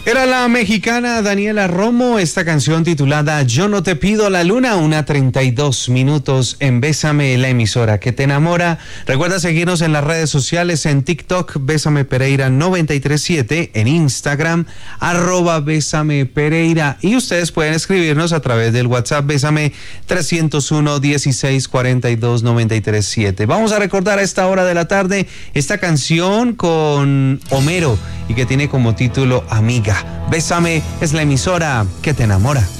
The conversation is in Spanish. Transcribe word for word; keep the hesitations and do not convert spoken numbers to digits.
Era la mexicana Daniela Romo, esta canción titulada Yo no te pido la luna, una treinta y dos minutos en Bésame, la emisora que te enamora. Recuerda seguirnos en las redes sociales, en TikTok, Bésame Pereira noventa y tres siete, en Instagram, arroba Bésame Pereira, y ustedes pueden escribirnos a través del WhatsApp Bésame trescientos uno, dieciséis, cuarenta y dos, noventa y tres siete. Vamos a recordar a esta hora de la tarde esta canción con Homero y que tiene como título Amiga. Bésame es la emisora que te enamora.